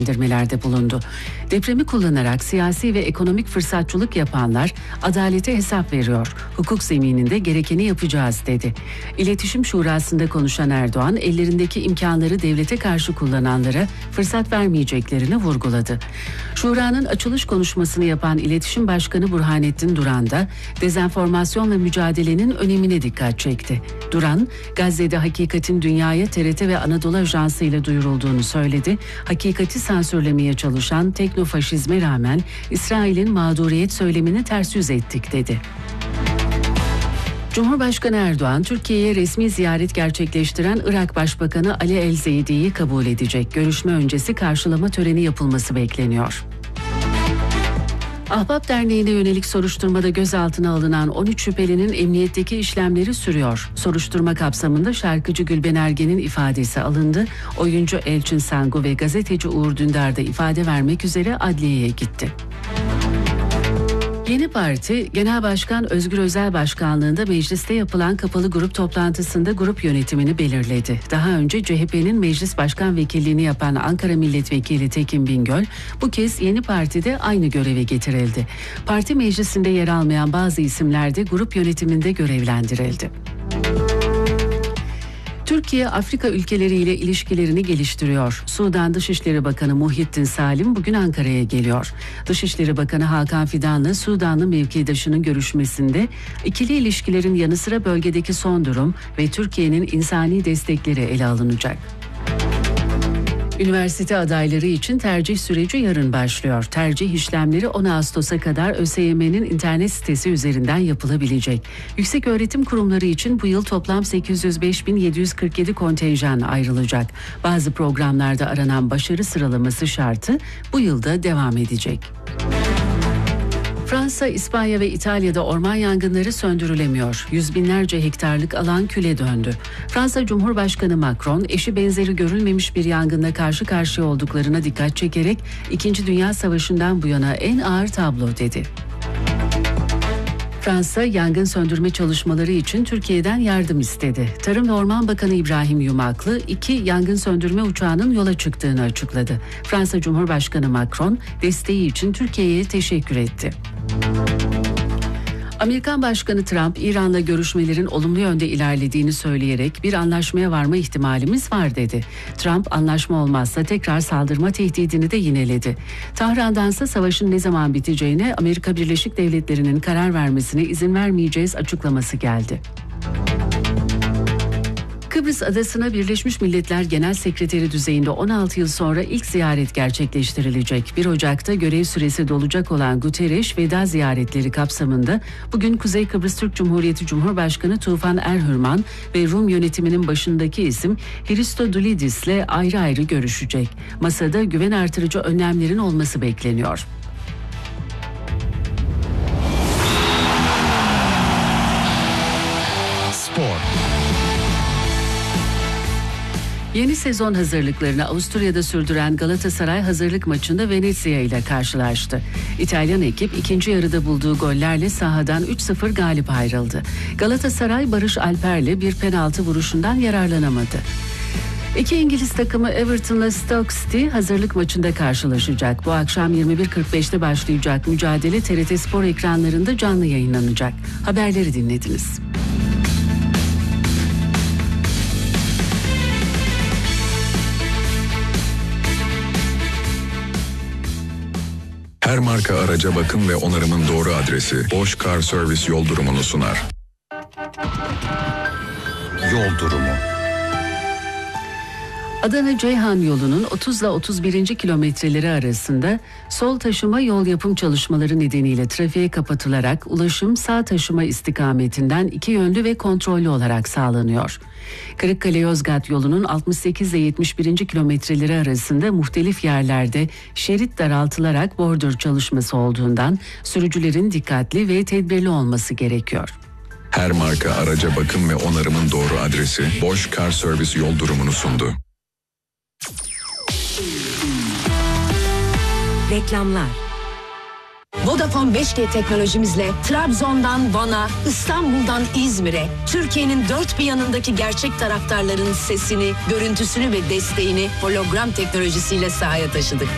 değerlendirmelerde bulundu. Depremi kullanarak siyasi ve ekonomik fırsatçılık yapanlar adalete hesap veriyor. Hukuk zemininde gerekeni yapacağız dedi. İletişim Şurası'nda konuşan Erdoğan, ellerindeki imkanları devlete karşı kullananlara fırsat vermeyeceklerini vurguladı. Şura'nın açılış konuşmasını yapan İletişim Başkanı Burhanettin Duran da dezenformasyonla mücadelenin önemine dikkat çekti. Duran, Gazze'de hakikatin dünyaya TRT ve Anadolu Ajansı ile duyurulduğunu söyledi. Hakikati sansürlemeye çalışan teknofaşizme rağmen İsrail'in mağduriyet söylemini ters yüz ettik dedi. Cumhurbaşkanı Erdoğan, Türkiye'ye resmi ziyaret gerçekleştiren Irak Başbakanı Ali El-Zeydi'yi kabul edecek. Görüşme öncesi karşılama töreni yapılması bekleniyor. Ahbap Derneği'ne yönelik soruşturmada gözaltına alınan 13 şüphelinin emniyetteki işlemleri sürüyor. Soruşturma kapsamında şarkıcı Gülben Ergen'in ifadesi alındı. Oyuncu Elçin Sangu ve gazeteci Uğur Dündar da ifade vermek üzere adliyeye gitti. Yeni Parti, Genel Başkan Özgür Özel Başkanlığında mecliste yapılan kapalı grup toplantısında grup yönetimini belirledi. Daha önce CHP'nin meclis başkan vekilliğini yapan Ankara Milletvekili Tekin Bingöl, bu kez Yeni Parti'de aynı göreve getirildi. Parti meclisinde yer almayan bazı isimler de grup yönetiminde görevlendirildi. Türkiye, Afrika ülkeleriyle ilişkilerini geliştiriyor. Sudan Dışişleri Bakanı Muhittin Salim bugün Ankara'ya geliyor. Dışişleri Bakanı Hakan Fidan'la Sudanlı mevkidaşının görüşmesinde ikili ilişkilerin yanı sıra bölgedeki son durum ve Türkiye'nin insani destekleri ele alınacak. Üniversite adayları için tercih süreci yarın başlıyor. Tercih işlemleri 10 Ağustos'a kadar ÖSYM'nin internet sitesi üzerinden yapılabilecek. Yükseköğretim kurumları için bu yıl toplam 805.747 kontenjan ayrılacak. Bazı programlarda aranan başarı sıralaması şartı bu yılda devam edecek. Fransa, İspanya ve İtalya'da orman yangınları söndürülemiyor. Yüz binlerce hektarlık alan küle döndü. Fransa Cumhurbaşkanı Macron, eşi benzeri görülmemiş bir yangınla karşı karşıya olduklarına dikkat çekerek İkinci Dünya Savaşı'ndan bu yana en ağır tablo dedi. Fransa, yangın söndürme çalışmaları için Türkiye'den yardım istedi. Tarım ve Orman Bakanı İbrahim Yumaklı, 2 yangın söndürme uçağının yola çıktığını açıkladı. Fransa Cumhurbaşkanı Macron, desteği için Türkiye'ye teşekkür etti. Amerikan Başkanı Trump, İran'la görüşmelerin olumlu yönde ilerlediğini söyleyerek bir anlaşmaya varma ihtimalimiz var dedi. Trump, anlaşma olmazsa tekrar saldırma tehdidini de yineledi. Tahran'dansa savaşın ne zaman biteceğine Amerika Birleşik Devletleri'nin karar vermesine izin vermeyeceğiz açıklaması geldi. Kıbrıs Adası'na Birleşmiş Milletler Genel Sekreteri düzeyinde 16 yıl sonra ilk ziyaret gerçekleştirilecek. 1 Ocak'ta görev süresi dolacak olan Guterres veda ziyaretleri kapsamında bugün Kuzey Kıbrıs Türk Cumhuriyeti Cumhurbaşkanı Tufan Erhürman ve Rum yönetiminin başındaki isim Christodoulidis'le ayrı ayrı görüşecek. Masada güven artırıcı önlemlerin olması bekleniyor. Spor. Yeni sezon hazırlıklarını Avusturya'da sürdüren Galatasaray hazırlık maçında Venezia ile karşılaştı. İtalyan ekip ikinci yarıda bulduğu gollerle sahadan 3-0 galip ayrıldı. Galatasaray Barış Alper'le bir penaltı vuruşundan yararlanamadı. İki İngiliz takımı Everton'la Stoke City hazırlık maçında karşılaşacak. Bu akşam 21.45'te başlayacak mücadele TRT Spor ekranlarında canlı yayınlanacak. Haberleri dinlediniz. Her marka araca bakım ve onarımın doğru adresi Bosch Car Service yol durumunu sunar. Yol durumu. Adana-Ceyhan yolunun 30 ile 31. kilometreleri arasında sol taşıma yol yapım çalışmaları nedeniyle trafiğe kapatılarak ulaşım sağ taşıma istikametinden 2 yönlü ve kontrollü olarak sağlanıyor. Kırıkkale-Yozgat yolunun 68 ile 71. kilometreleri arasında muhtelif yerlerde şerit daraltılarak bordür çalışması olduğundan sürücülerin dikkatli ve tedbirli olması gerekiyor. Her marka araca bakım ve onarımın doğru adresi Bosch Car Service yol durumunu sundu. Reklamlar. Vodafone 5G teknolojimizle Trabzon'dan Van'a, İstanbul'dan İzmir'e, Türkiye'nin dört bir yanındaki gerçek taraftarların sesini, görüntüsünü ve desteğini hologram teknolojisiyle sahaya taşıdık.